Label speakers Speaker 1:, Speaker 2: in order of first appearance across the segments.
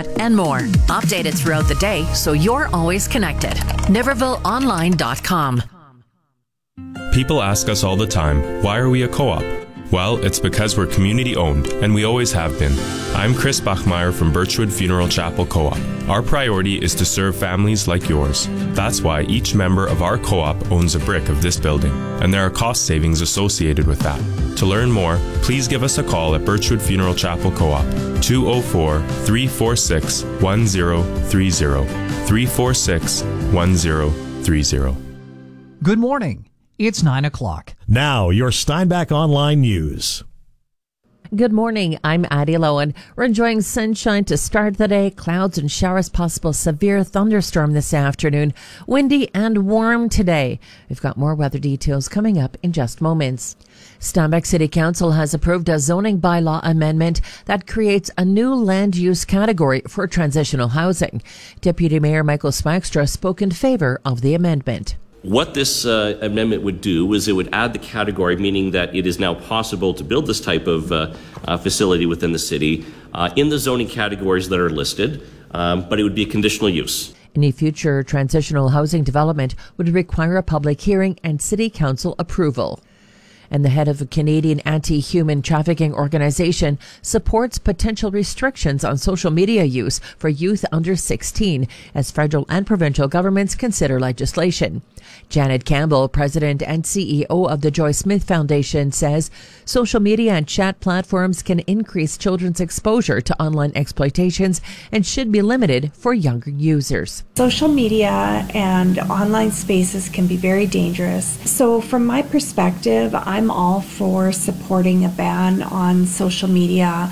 Speaker 1: that, and more. Updated throughout the day so you're always connected. NivervilleOnline.com.
Speaker 2: People ask us all the time, why are we a co-op? Well, it's because we're community owned, and we always have been. I'm Chris Bachmeyer from Birchwood Funeral Chapel Co-op. Our priority is to serve families like yours. That's why each member of our co-op owns a brick of this building, and there are cost savings associated with that. To learn more, please give us a call at Birchwood Funeral Chapel Co-op, 204-346-1030, 346-1030.
Speaker 3: Good morning. It's 9 o'clock.
Speaker 4: Now, your Steinbach Online News.
Speaker 5: Good morning. I'm Addie Lowen. We're enjoying sunshine to start the day. Clouds and showers, possible severe thunderstorm this afternoon. Windy and warm today. We've got more weather details coming up in just moments. Steinbach City Council has approved a zoning bylaw amendment that creates a new land use category for transitional housing. Deputy Mayor Michael Smakstra spoke in favor of the amendment.
Speaker 6: What this amendment would do is it would add the category, meaning that it is now possible to build this type of facility within the city in the zoning categories that are listed, but it would be a conditional use.
Speaker 5: Any future transitional housing development would require a public hearing and city council approval. And the head of a Canadian anti-human trafficking organization supports potential restrictions on social media use for youth under 16 as federal and provincial governments consider legislation. Janet Campbell, president and CEO of the Joy Smith Foundation, says social media and chat platforms can increase children's exposure to online exploitations and should be limited for younger users.
Speaker 7: Social media and online spaces can be very dangerous. So from my perspective, I'm all for supporting a ban on social media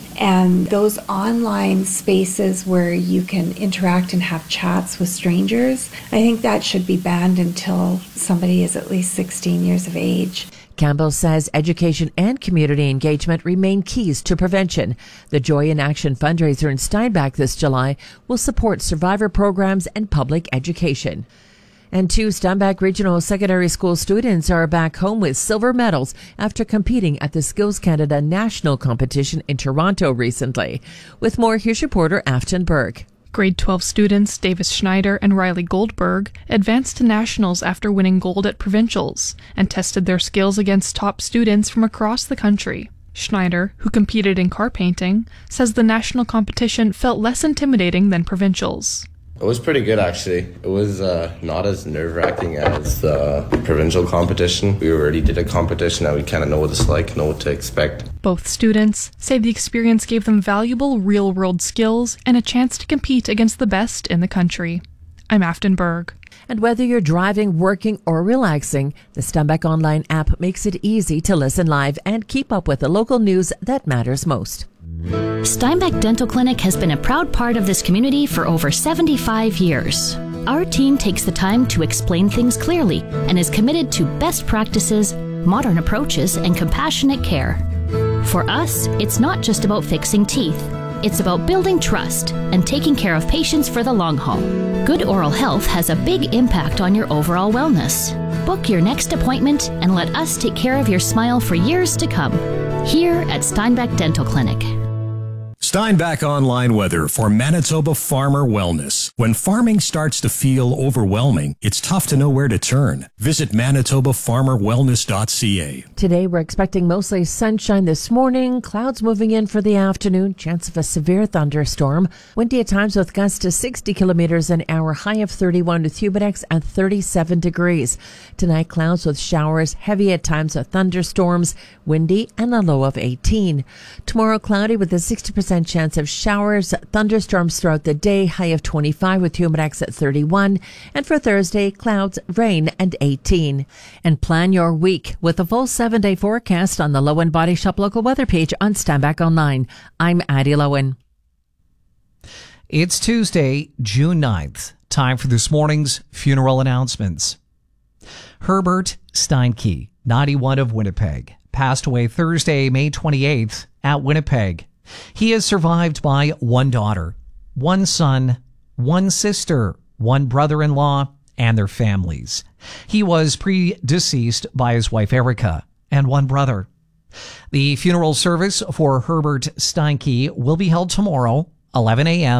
Speaker 7: and those online spaces where you can interact and have chats with strangers. I think that should be banned until somebody is at least 16 years of age.
Speaker 5: Campbell says education and community engagement remain keys to prevention. The Joy in Action fundraiser in Steinbach this July will support survivor programs and public education. And 2 Steinbach Regional Secondary School students are back home with silver medals after competing at the Skills Canada National Competition in Toronto recently. With more, here's reporter Afton Berg.
Speaker 8: Grade 12 students Davis Schneider and Riley Goldberg advanced to nationals after winning gold at provincials and tested their skills against top students from across the country. Schneider, who competed in car painting, says the national competition felt less intimidating than provincials.
Speaker 9: It was pretty good, actually. It was not as nerve-wracking as the provincial competition. We already did a competition and we kind of know what it's like, know what to expect.
Speaker 8: Both students say the experience gave them valuable real-world skills and a chance to compete against the best in the country. I'm Afton Berg.
Speaker 5: And whether you're driving, working, or relaxing, the Steinbach Online app makes it easy to listen live and keep up with the local news that matters most.
Speaker 10: Steinbach Dental Clinic has been a proud part of this community for over 75 years. Our team takes the time to explain things clearly and is committed to best practices, modern approaches, and compassionate care. For us, it's not just about fixing teeth. It's about building trust and taking care of patients for the long haul. Good oral health has a big impact on your overall wellness. Book your next appointment and let us take care of your smile for years to come. Here at Steinbach Dental Clinic.
Speaker 4: Steinbach Online weather for Manitoba Farmer Wellness. When farming starts to feel overwhelming, it's tough to know where to turn. Visit manitobafarmerwellness.ca.
Speaker 5: Today, we're expecting mostly sunshine this morning, clouds moving in for the afternoon, chance of a severe thunderstorm, windy at times with gusts to 60 kilometers an hour, high of 31 with Humidex at 37 degrees. Tonight, clouds with showers, heavy at times with thunderstorms, windy and a low of 18. Tomorrow, cloudy with a 60% chance of showers, thunderstorms throughout the day, high of 25 with Humidex at 31. And for Thursday, clouds, rain and 18. And plan your week with a full 7-day forecast on the Lowen Body Shop local weather page on Steinbach Online. I'm Addie Lowen.
Speaker 3: It's Tuesday, June 9th. Time for this morning's funeral announcements. Herbert Steinke, 91 of Winnipeg, passed away Thursday, May 28th at Winnipeg. He is survived by one daughter, one son, one sister, one brother-in-law, and their families. He was predeceased by his wife Erica and one brother. The funeral service for Herbert Steinke will be held tomorrow, 11 a.m.